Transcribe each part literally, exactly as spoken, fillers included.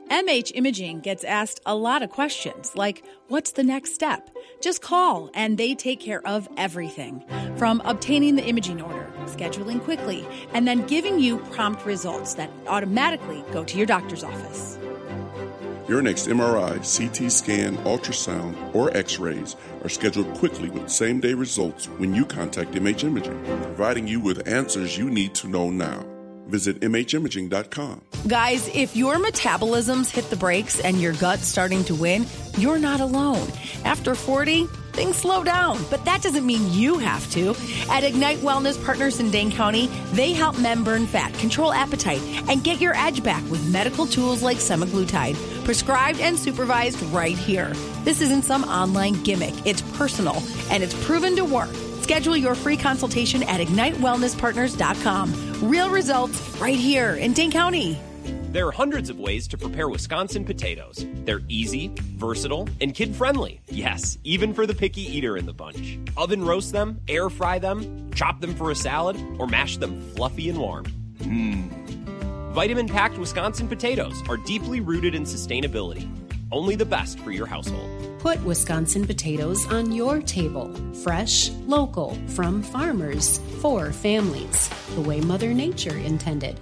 M H Imaging gets asked a lot of questions, like, what's the next step? Just call, and they take care of everything. From obtaining the imaging order, scheduling quickly, and then giving you prompt results that automatically go to your doctor's office. Your next M R I, C T scan, ultrasound, or x-rays are scheduled quickly with same-day results when you contact M H Imaging, providing you with answers you need to know now. Visit M H imaging dot com. Guys, if your metabolism's hit the brakes and your gut's starting to win, you're not alone. After forty, things slow down, but that doesn't mean you have to. At Ignite Wellness Partners in Dane County, they help men burn fat, control appetite, and get your edge back with medical tools like semaglutide, prescribed and supervised right here. This isn't some online gimmick. It's personal, and it's proven to work. Schedule your free consultation at ignite wellness partners dot com. Real results right here in Dane County. There are hundreds of ways to prepare Wisconsin potatoes. They're easy, versatile, and kid-friendly. Yes, even for the picky eater in the bunch. Oven roast them, air fry them, chop them for a salad, or mash them fluffy and warm. Mmm. Vitamin-packed Wisconsin potatoes are deeply rooted in sustainability. Only the best for your household. Put Wisconsin potatoes on your table. Fresh, local, from farmers, for families, the way Mother Nature intended.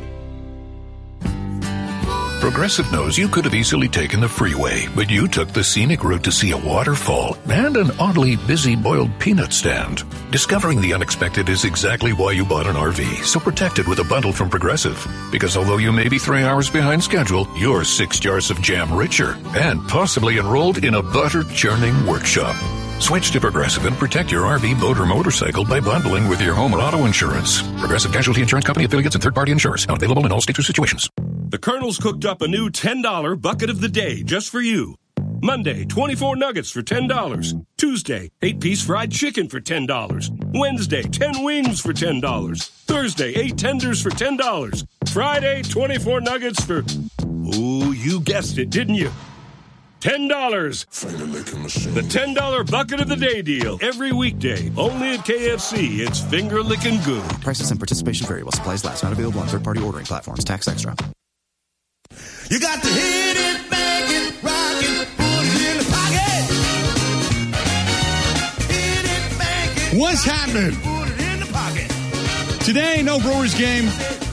Progressive knows you could have easily taken the freeway, but you took the scenic route to see a waterfall and an oddly busy boiled peanut stand. Discovering the unexpected is exactly why you bought an R V, so protect it with a bundle from Progressive. Because although you may be three hours behind schedule, you're six jars of jam richer and possibly enrolled in a butter-churning workshop. Switch to Progressive and protect your R V, boat, or motorcycle by bundling with your home and auto insurance. Progressive Casualty Insurance Company affiliates and third-party insurers. Not available in all states or situations. The Colonel's cooked up a new ten dollar bucket of the day just for you. Monday, twenty-four nuggets for ten dollars. Tuesday, eight-piece fried chicken for ten dollars. Wednesday, ten wings for ten dollars. Thursday, eight tenders for ten dollars. Friday, twenty-four nuggets for... Ooh, you guessed it, didn't you? ten dollars. The ten dollar bucket of the day deal. Every weekday. Only at K F C. It's finger licking good. Prices and participation vary while supplies last. Not available on third-party ordering platforms. Tax extra. You got to hit it, bang it, rock it, put it in the pocket. Hit it, bang it. What's happening? Put it in the pocket. Today, no Brewers game.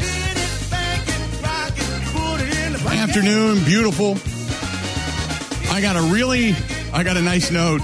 Afternoon, beautiful. I got a really, I got a nice note,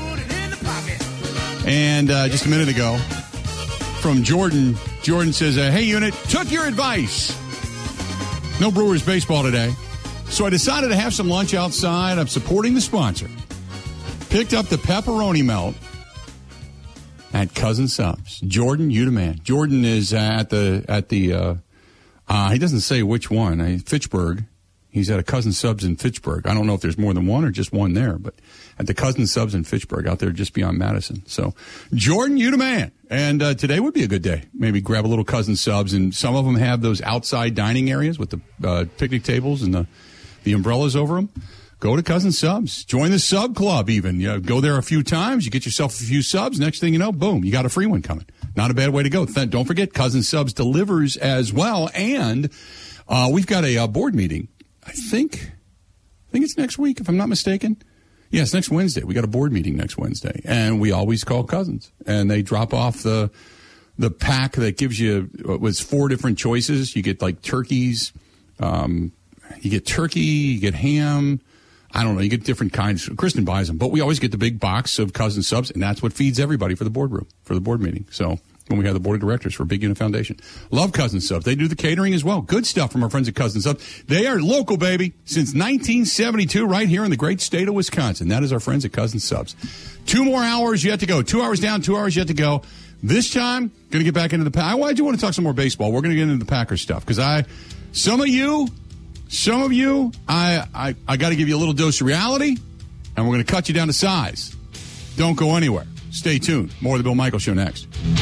and uh, just a minute ago, from Jordan. Jordan says, uh, hey, unit, took your advice. No Brewers baseball today. So I decided to have some lunch outside. I'm supporting the sponsor. Picked up the pepperoni melt at Cousin Subs. Jordan, you the man. Jordan is at the, at the uh, uh, he doesn't say which one, uh, Fitchburg. He's at a Cousin Subs in Fitchburg. I don't know if there's more than one or just one there, but at the Cousin Subs in Fitchburg out there just beyond Madison. So, Jordan, you the man. And uh, today would be a good day. Maybe grab a little Cousin Subs, and some of them have those outside dining areas with the uh, picnic tables and the, the umbrellas over them. Go to Cousin Subs. Join the sub club even. You know, go there a few times. You get yourself a few subs. Next thing you know, boom, you got a free one coming. Not a bad way to go. Th- don't forget, Cousin Subs delivers as well. And uh, we've got a uh, board meeting. I think, I think it's next week, if I'm not mistaken. Yes, next Wednesday. We got a board meeting next Wednesday, and we always call Cousins, and they drop off the the pack that gives you it was four different choices. You get like turkeys, um, you get turkey, you get ham. I don't know. You get different kinds. Kristen buys them, but we always get the big box of Cousin Subs, and that's what feeds everybody for the boardroom for the board meeting. So. When we have the board of directors for Big Unit Foundation. Love Cousin Subs. They do the catering as well. Good stuff from our friends at Cousin Subs. They are local, baby, since nineteen seventy-two right here in the great state of Wisconsin. That is our friends at Cousin Subs. Two more hours yet to go. Two hours down, two hours yet to go. This time, going to get back into the Packers. I do want to talk some more baseball. We're going to get into the Packers stuff because I, some of you, some of you, I, I, I got to give you a little dose of reality, and we're going to cut you down to size. Don't go anywhere. Stay tuned. More of the Bill Michaels Show next.